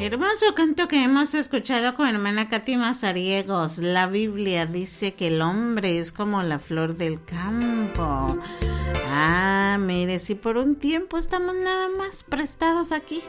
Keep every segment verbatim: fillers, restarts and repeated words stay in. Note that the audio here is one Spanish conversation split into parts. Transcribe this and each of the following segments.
Hermoso canto que hemos escuchado con hermana Katy Mazariegos. La Biblia dice que el hombre es como la flor del campo. Ah, mire, si por un tiempo estamos nada más prestados aquí.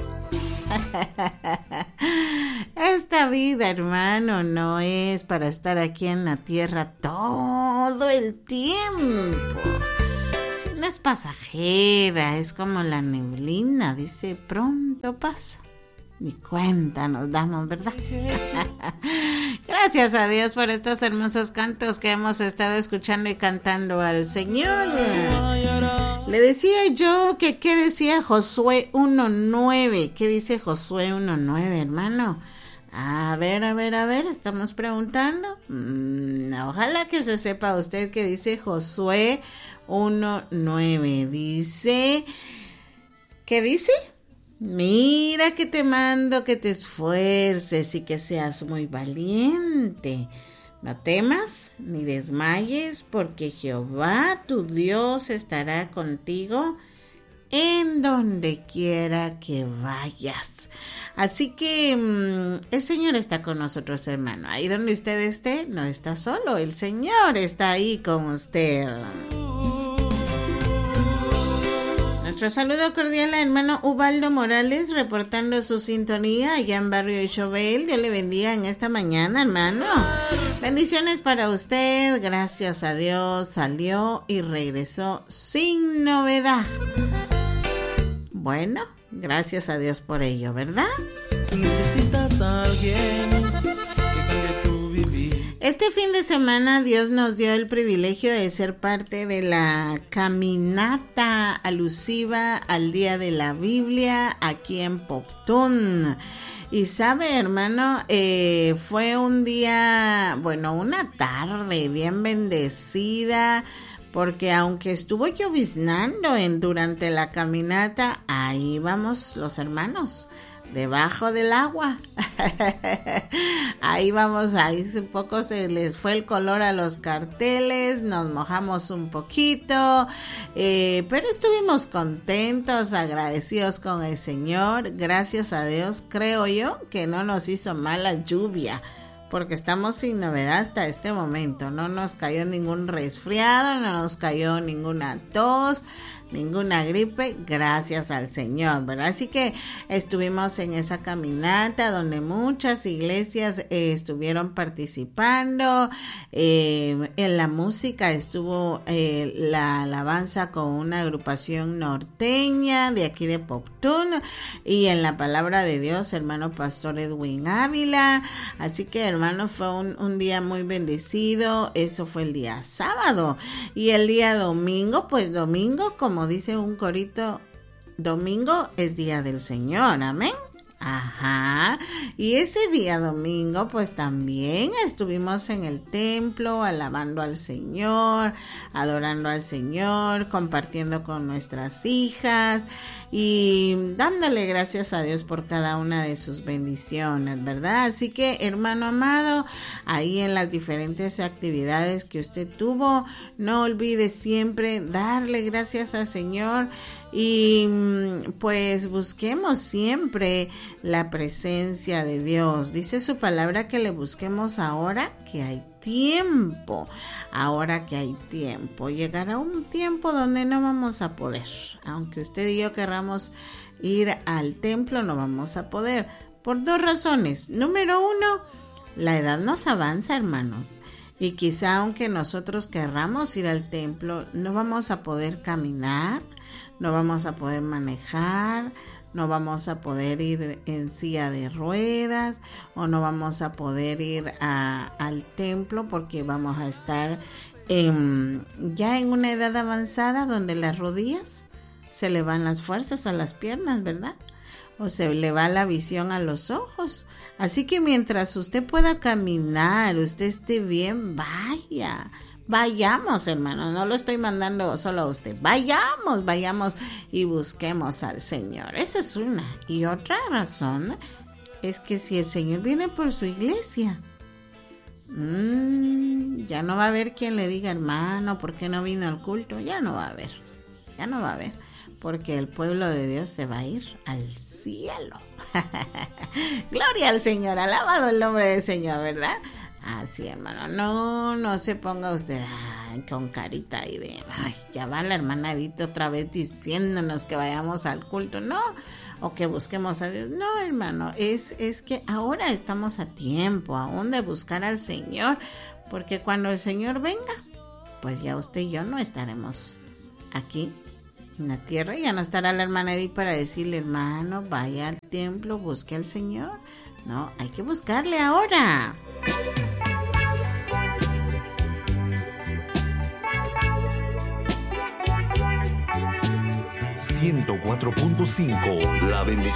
Esta vida, hermano, no es para estar aquí en la tierra todo el tiempo. Si no es pasajera, es como la neblina, dice, pronto pasa. Ni cuenta nos damos, ¿verdad? Gracias a Dios por estos hermosos cantos que hemos estado escuchando y cantando al Señor. Le decía yo que qué decía Josué uno nueve. ¿Qué dice Josué uno nueve, hermano? A ver, a ver, a ver, estamos preguntando. Mm, ojalá que se sepa usted qué dice Josué uno nueve. Dice, ¿qué dice? Mira que te mando que te esfuerces y que seas muy valiente. No temas ni desmayes, porque Jehová tu Dios estará contigo en donde quiera que vayas. Así que mmm, el Señor está con nosotros, hermano. Ahí donde usted esté, no está solo. El Señor está ahí con usted. Nuestro saludo cordial al hermano Ubaldo Morales, reportando su sintonía allá en Barrio Ixobel. Dios le bendiga en esta mañana, hermano. Bendiciones para usted. Gracias a Dios salió y regresó sin novedad. Bueno, gracias a Dios por ello, ¿verdad? Necesitas a alguien. Este fin de semana Dios nos dio el privilegio de ser parte de la caminata alusiva al Día de la Biblia aquí en Poptún. Y sabe, hermano, eh, fue un día, bueno, una tarde bien bendecida, porque aunque estuvo lloviznando en, durante la caminata, ahí vamos los hermanos, debajo del agua. Ahí vamos, ahí un poco se les fue el color a los carteles, nos mojamos un poquito, eh, pero estuvimos contentos, agradecidos con el Señor. Gracias a Dios, creo yo que no nos hizo mala lluvia, porque estamos sin novedad hasta este momento. No nos cayó ningún resfriado, no nos cayó ninguna tos, ninguna gripe, gracias al Señor, ¿verdad? Así que estuvimos en esa caminata donde muchas iglesias eh, estuvieron participando. Eh, en la música estuvo eh, la alabanza con una agrupación norteña de aquí de Poptún, y en la palabra de Dios, hermano Pastor Edwin Ávila. Así que, hermano, fue un, un día muy bendecido. Eso fue el día sábado. Y el día domingo, pues domingo, como dice un corito, domingo es día del Señor, amén. Ajá, y ese día domingo pues también estuvimos en el templo alabando al Señor, adorando al Señor, compartiendo con nuestras hijas y dándole gracias a Dios por cada una de sus bendiciones, ¿verdad? Así que, hermano amado, ahí en las diferentes actividades que usted tuvo, no olvide siempre darle gracias al Señor y pues busquemos siempre la presencia de Dios. Dice su palabra que le busquemos ahora que hay tiempo, ahora que hay tiempo. Llegará un tiempo donde no vamos a poder, aunque usted y yo querramos ir al templo, no vamos a poder, por dos razones. Número uno, la edad nos avanza, hermanos, y quizá aunque nosotros querramos ir al templo, no vamos a poder caminar, no vamos a poder manejar, no vamos a poder ir en silla de ruedas o no vamos a poder ir a, al templo porque vamos a estar en, ya en una edad avanzada donde las rodillas se le van las fuerzas a las piernas, ¿verdad? O se le va la visión a los ojos. Así que mientras usted pueda caminar, usted esté bien, vaya. Vayamos, hermano, no lo estoy mandando solo a usted. Vayamos, vayamos y busquemos al Señor. Esa es una. Y otra razón es que si el Señor viene por su iglesia, mmm, ya no va a haber quien le diga, hermano, ¿por qué no vino al culto? Ya no va a haber, ya no va a haber. porque el pueblo de Dios se va a ir al cielo. Gloria al Señor, alabado el nombre del Señor, ¿verdad? Así, hermano, no, no se ponga usted ay, con carita ahí de, ay, ya va la hermana Edith otra vez diciéndonos que vayamos al culto, no, o que busquemos a Dios, no, hermano, es, es que ahora estamos a tiempo aún de buscar al Señor, porque cuando el Señor venga, pues ya usted y yo no estaremos aquí en la tierra, y ya no estará la hermana Edith para decirle, hermano, vaya al templo, busque al Señor, no, hay que buscarle ahora. ciento cuatro punto cinco, la bendición.